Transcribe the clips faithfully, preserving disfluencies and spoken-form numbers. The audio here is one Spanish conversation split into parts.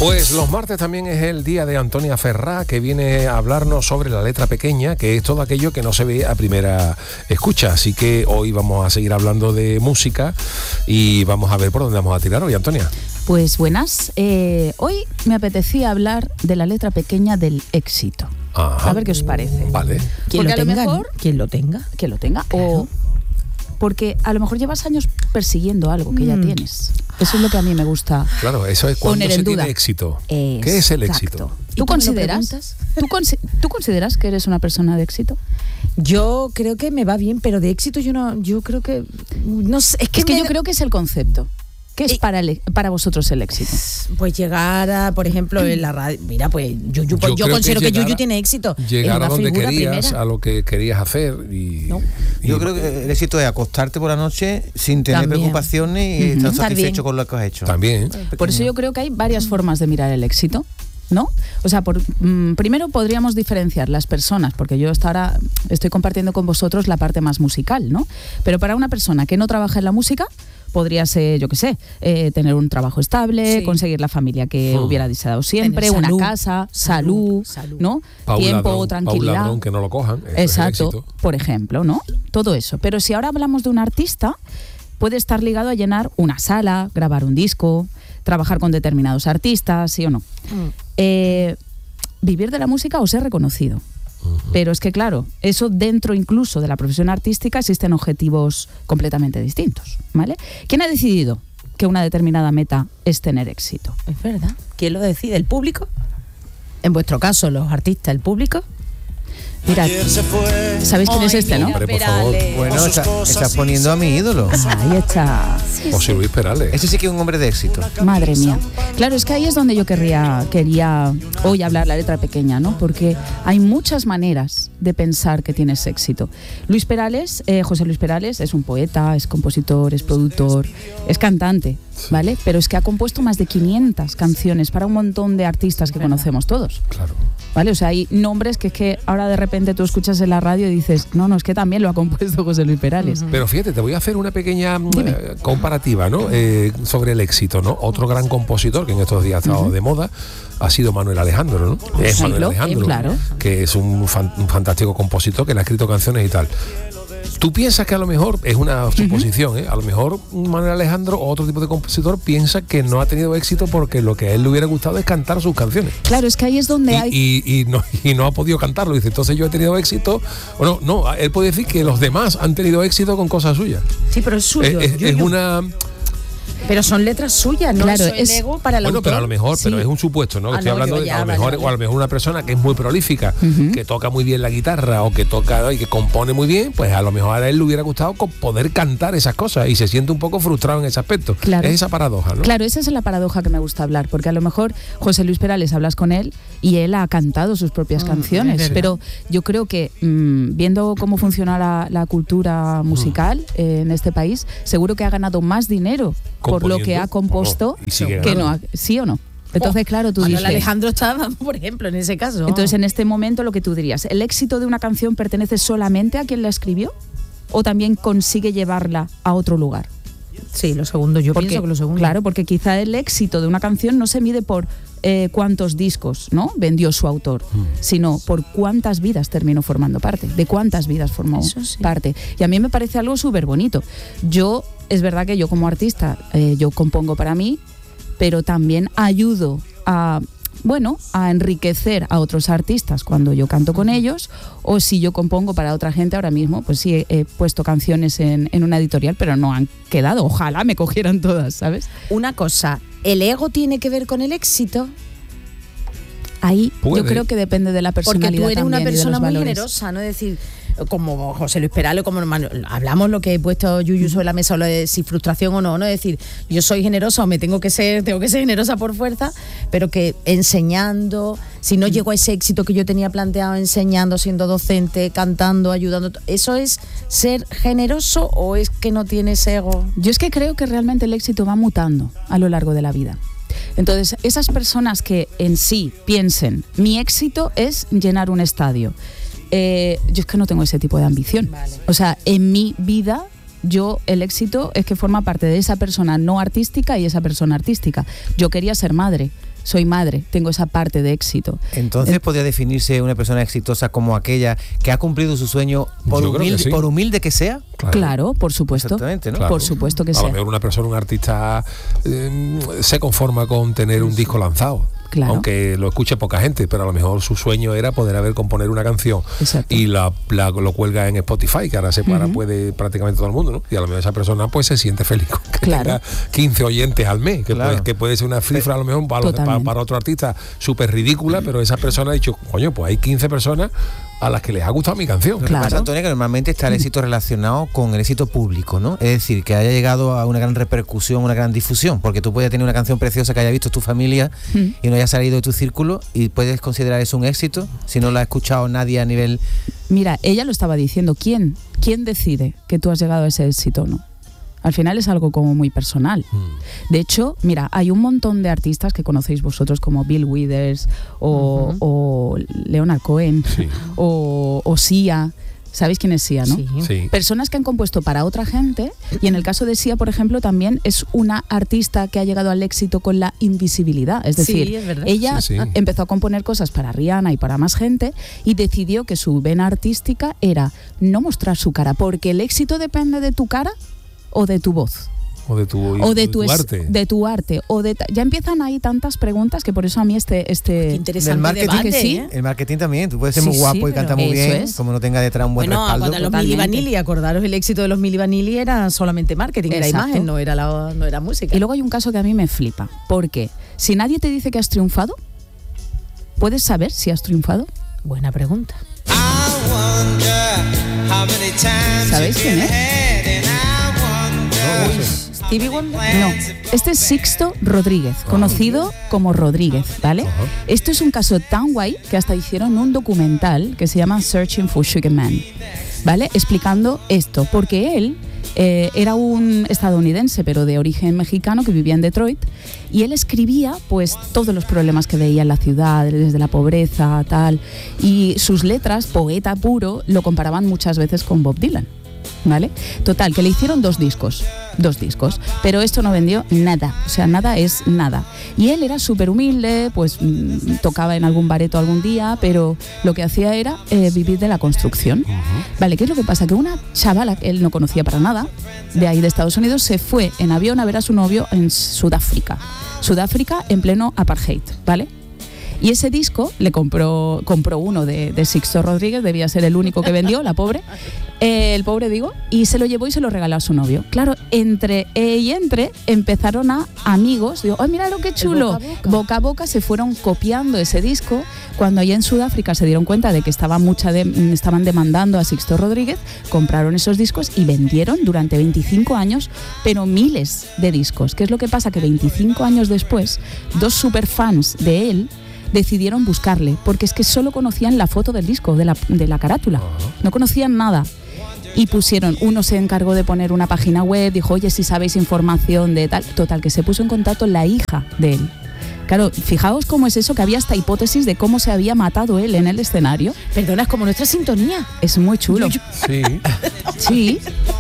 Pues los martes también es el día de Antonia Ferrá, que viene a hablarnos sobre la letra pequeña, que es todo aquello que no se ve a primera escucha. Así que hoy vamos a seguir hablando de música y vamos a ver por dónde vamos a tirar hoy, Antonia. Pues buenas. Eh, hoy me apetecía hablar de la letra pequeña del éxito. Ajá. A ver qué os parece. Vale. Quien Porque lo a lo tenga, mejor- ¿no? Quien lo tenga. Que lo tenga. Claro. O porque a lo mejor llevas años persiguiendo algo que ya Mm. tienes. Eso es lo que a mí me gusta. Claro, eso es cuando Poner se en tiene duda. éxito. ¿Qué es el éxito? Exacto. ¿Y ¿Tú tú me lo consideras, preguntas? ¿tú, consi- ¿Tú consideras que eres una persona de éxito? Yo creo que me va bien, pero de éxito yo no, yo creo que no sé, es que, Es que me yo da- creo que es el concepto. ¿Qué es Eh, para, el- para vosotros el éxito? pues llegar a, por ejemplo, en la radio, mira, pues Yuyu, pues Yo yo, creo considero que que, llegar Yuyu a- tiene éxito. Llegar es una a donde figura querías, primera. a lo que querías hacer y, No. y- Yo creo que el éxito es acostarte por la noche sin tener También. preocupaciones y Ujú. estar Estar satisfecho bien. con lo que has hecho. también. Por eso yo creo que hay varias formas de mirar el éxito, ¿no? O sea, por, mm, primero podríamos diferenciar las personas, porque yo hasta ahora estoy compartiendo con vosotros la parte más musical, ¿no? Pero para una persona que no trabaja en la música, podría ser, yo qué sé, eh, tener un trabajo estable, Sí. conseguir la familia que Hmm. hubiera deseado siempre, Tener una salud. casa, salud, Salud, salud. ¿no? Pa' un Tiempo, ladrón, pa' un tranquilidad. ladrón que no lo cojan. Eso es el Exacto, éxito. por ejemplo, ¿no? Todo eso. Pero si ahora hablamos de un artista, puede estar ligado a llenar una sala, grabar un disco, trabajar con determinados artistas, ¿sí o no? Mm. Eh, vivir de la música o ser reconocido. Pero es que, claro, eso dentro incluso de la profesión artística existen objetivos completamente distintos, ¿vale? ¿Quién ha decidido que una determinada meta es tener éxito? Es verdad. ¿Quién lo decide? ¿El público? En vuestro caso, los artistas, ¿el público? Mira, ¿sabéis quién es Ay, este, no? mira, Hombre, por favor. Perales. Bueno, está- estás poniendo a mi ídolo. Ahí está. José Luis Perales. Ese sí que es un hombre de éxito. Madre mía. Claro, es que ahí es donde yo querría, quería hoy hablar la letra pequeña, ¿no? Porque hay muchas maneras de pensar que tienes éxito. Luis Perales, eh, José Luis Perales, es un poeta, es compositor, es productor, es cantante, ¿vale? Pero es que ha compuesto más de quinientas canciones para un montón de artistas que conocemos todos, Claro. ¿vale? O sea, hay nombres que es que ahora de repente tú escuchas en la radio y dices, no, no, es que también lo ha compuesto José Luis Perales. Pero fíjate, te voy a hacer una pequeña mm, Dime. eh, comparativa, ¿no? Eh, sobre el éxito, ¿no? Otro gran compositor que en estos días ha estado de moda ha sido Manuel Alejandro, ¿no? Es Sí, Manuel lo- Alejandro, claro. que es un, fan- un fantástico compositor que le ha escrito canciones y tal. Tú piensas que a lo mejor, es una suposición, ¿eh? A lo mejor Manuel Alejandro o otro tipo de compositor piensa que no ha tenido éxito porque lo que a él le hubiera gustado es cantar sus canciones. Claro, es que ahí es donde Y, hay... y- y no, y no ha podido cantarlo. Dice, entonces yo he tenido éxito. Bueno, no, él puede decir que los demás han tenido éxito con cosas suyas. Sí, pero es suyo. Es, es- es Yuyu. una... Pero son letras suyas, ¿no? Claro, Eso es- el ego para el Bueno, autor. pero a lo mejor, pero Sí. es un supuesto, ¿no? Ah, Estoy no, hablando yo de ya, a lo vale, mejor, vale. o a lo mejor una persona que es muy prolífica, Ujú. que toca muy bien la guitarra o que toca y que compone muy bien, pues a lo mejor a él le hubiera gustado co- poder cantar esas cosas y se siente un poco frustrado en ese aspecto. Claro. Es esa paradoja, ¿no? Claro, esa es la paradoja que me gusta hablar, porque a lo mejor José Luis Perales hablas con él y él ha cantado sus propias Mm, canciones, es verdad. pero yo creo que mm, viendo cómo funciona la, la cultura musical eh, en este país, seguro que ha ganado más dinero por lo que ha Componiendo, compuesto oh, y sigue que no, ganando. ha- ¿sí o no? Entonces, claro, tú Manuel dices... Alejandro estaba, por ejemplo, en ese caso. Entonces, en este momento, lo que tú dirías, ¿el éxito de una canción pertenece solamente a quien la escribió? ¿O también consigue llevarla a otro lugar? Sí, lo segundo, yo Porque, pienso que lo segundo. Claro, porque quizá el éxito de una canción no se mide por eh, cuántos discos, ¿no?, vendió su autor, sino por cuántas vidas terminó formando parte, de cuántas vidas formó Eso sí. parte. Y a mí me parece algo súper bonito. Yo, es verdad que yo como artista, eh, yo compongo para mí, pero también ayudo a... bueno, a enriquecer a otros artistas cuando yo canto con ellos, o si yo compongo para otra gente ahora mismo, pues sí, he, he puesto canciones en, en una editorial, pero no han quedado, ojalá me cogieran todas, ¿sabes? Una cosa, ¿el ego tiene que ver con el éxito? Ahí Puede. yo creo que depende de la Porque personalidad tú eres una también y de persona los muy valores. generosa, ¿no? Es decir, como José Luis Perales, como Manuel, hablamos lo que he puesto Yuyu sobre la mesa, lo de si frustración o no, ¿no? Es decir, yo soy generosa o me tengo que ser, tengo que ser generosa por fuerza, pero que enseñando, si no llego a ese éxito que yo tenía planteado, enseñando, siendo docente, cantando, ayudando, ¿eso es ser generoso o es que no tienes ego? Yo es que creo que realmente el éxito va mutando a lo largo de la vida. Entonces, esas personas que en sí piensen, mi éxito es llenar un estadio, eh, yo es que no tengo ese tipo de ambición. Vale. O sea, en mi vida, yo el éxito es que forma parte de esa persona no artística y esa persona artística. Yo quería ser madre, soy madre, tengo esa parte de éxito. Entonces, Eh, ¿podría definirse una persona exitosa como aquella que ha cumplido su sueño por, Yo creo que humilde, sí. por humilde que sea? Claro, por supuesto. Exactamente, ¿no? Claro. Por supuesto que A sea. lo mejor una persona, un artista, eh, se conforma con tener un disco lanzado. Claro. Aunque lo escuche poca gente, pero a lo mejor su sueño era poder haber componer una canción. Exacto. Y la, la- lo cuelga en Spotify, que ahora se para, Ujú. puede prácticamente todo el mundo, ¿no? Y a lo mejor esa persona pues se siente feliz con que Claro. tenga quince oyentes al mes, que, Claro. puede, que puede ser una cifra a lo mejor para, para, Totalmente. para otro artista súper ridícula, pero esa persona ha dicho, coño, pues hay quince personas a las que les ha gustado mi canción. Lo que Claro. pasa, Antonia, que normalmente está el éxito relacionado con el éxito público, ¿no? Es decir, que haya llegado a una gran repercusión, una gran difusión, porque tú puedes tener una canción preciosa que haya visto tu familia Mm. y no haya salido de tu círculo y puedes considerar eso un éxito si no lo ha escuchado nadie a nivel... Mira, ella lo estaba diciendo, ¿quién? ¿Quién decide que tú has llegado a ese éxito o no? Al final es algo como muy personal. Mm. De hecho, mira, hay un montón de artistas que conocéis vosotros como Bill Withers o, Ujú. o Leonard Cohen Sí. o, o Sia. ¿Sabéis quién es Sia, no? Sí. Sí. Personas que han compuesto para otra gente, y en el caso de Sia, por ejemplo, también es una artista que ha llegado al éxito con la invisibilidad. Es Sí, decir, es verdad. ella Sí, sí. empezó a componer cosas para Rihanna y para más gente y decidió que su vena artística era no mostrar su cara, porque el éxito depende de tu cara o de tu voz. O de tu, O de tu, es- arte. de tu arte. O de ta- ya empiezan ahí tantas preguntas que por eso a mí este... Qué este interesante Del marketing, debate, que sí. ¿eh? El marketing también, tú puedes ser Sí, muy guapo sí, y cantar pero muy eso bien, es. como no tenga detrás un buen Bueno, respaldo. cuando los Totalmente. Milli Vanilli, acordaros, el éxito de los Milli Vanilli era solamente marketing, era Exacto. imagen, no era, la, no era música. Y luego hay un caso que a mí me flipa. Porque si nadie te dice que has triunfado, ¿puedes saber si has triunfado? Buena pregunta. ¿Sabéis quién es? Stevie Wonder. No, este es Sixto Rodríguez, conocido como Rodríguez, ¿vale? Ajá. Esto es un caso tan guay que hasta hicieron un documental que se llama Searching for Sugar Man, ¿vale? Explicando esto, porque él eh, era un estadounidense, pero de origen mexicano, que vivía en Detroit, y él escribía pues todos los problemas que veía en la ciudad, desde la pobreza, tal, y sus letras, poeta puro, lo comparaban muchas veces con Bob Dylan. ¿Vale? Total, que le hicieron dos discos, dos discos, pero esto no vendió nada, o sea, nada es nada. Y él era súper humilde, pues mm, tocaba en algún bareto algún día, pero lo que hacía era eh, vivir de la construcción. Vale, ¿qué es lo que pasa? Que una chavala que él no conocía para nada, de ahí de Estados Unidos, se fue en avión a ver a su novio en Sudáfrica. Sudáfrica en pleno apartheid, ¿vale? Y ese disco le compró, compró uno de, de Sixto Rodríguez, debía ser el único que vendió, la pobre, eh, el pobre digo, y se lo llevó y se lo regaló a su novio. Claro, entre eh, y entre empezaron a amigos, digo, ¡ay, mira lo que chulo! boca a boca. Boca a boca se fueron copiando ese disco. Cuando allá en Sudáfrica se dieron cuenta de que estaba mucha de- estaban demandando a Sixto Rodríguez, compraron esos discos y vendieron durante veinticinco años, pero miles de discos. ¿Qué es lo que pasa? Que veinticinco años después, dos superfans de él decidieron buscarle, porque es que solo conocían la foto del disco, de la, de la carátula, no conocían nada. Y pusieron, uno se encargó de poner una página web, dijo, oye, si sabéis información de tal, total, que se puso en contacto la hija de él. Claro, fijaos cómo es eso, que había hasta hipótesis de cómo se había matado él en el escenario. Perdona, es como nuestra sintonía. Es muy chulo. Sí. Sí.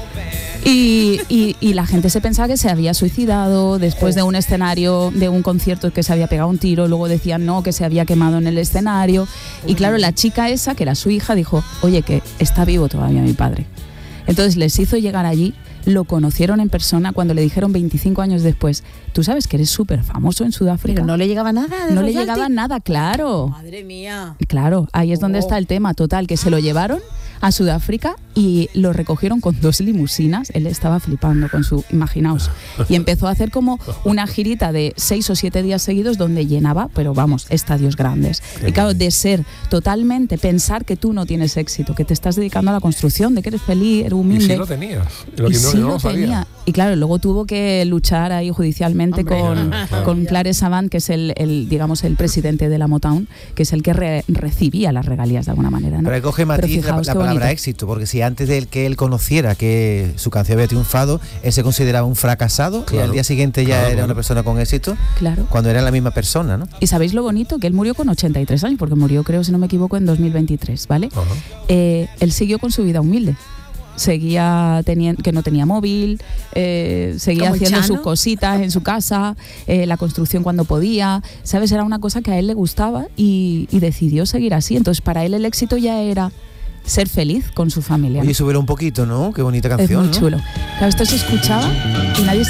Y, y- y la gente se pensaba que se había suicidado después de un escenario, de un concierto, que se había pegado un tiro, luego decían no, que se había quemado en el escenario. Y claro, la chica esa, que era su hija, dijo, oye, que está vivo todavía mi padre. Entonces les hizo llegar allí, lo conocieron en persona cuando le dijeron veinticinco años después, tú sabes que eres súper famoso en Sudáfrica. Pero no le llegaba nada. de No le royalty. llegaba nada, claro. Madre mía. Claro, ahí es donde Oh. está el tema total, que se lo llevaron a Sudáfrica y lo recogieron con dos limusinas. Él estaba flipando con su, imaginaos, y empezó a hacer como una girita de seis o siete días seguidos donde llenaba, pero vamos, estadios grandes. Qué Y claro, guay. de ser totalmente, pensar que tú no tienes éxito, que te estás dedicando a la construcción, de que eres feliz, eres Y humilde. sí lo tenías. Lo Y que no, sí yo no lo lo sabía. tenía. Y claro, luego tuvo que luchar ahí judicialmente Hombre. con, Claro. con Clarence Avant, que es el, el, digamos, el presidente de la Motown, que es el que re- recibía las regalías de alguna manera, ¿no? Pero ahí coge Pero matiz la, fijaos la qué palabra bonito. éxito, porque si antes de él que él conociera que su canción había triunfado, él se consideraba un fracasado y Claro. al día siguiente ya Claro, era claro. una persona con éxito, Claro. cuando era la misma persona, ¿no? Y sabéis lo bonito, que él murió con ochenta y tres años, porque murió, creo, si no me equivoco, en dos mil veintitrés, ¿vale? Ajá. Eh, él siguió con su vida humilde. seguía teniendo, que no tenía móvil, eh, seguía haciendo sus cositas en su casa, eh, la construcción cuando podía, ¿sabes? Era una cosa que a él le gustaba y, y decidió seguir así. Entonces para él el éxito ya era ser feliz con su familia. Oye, súbelo un poquito, ¿no? Qué bonita canción, es muy ¿no? chulo. Claro, esto se escuchaba y nadie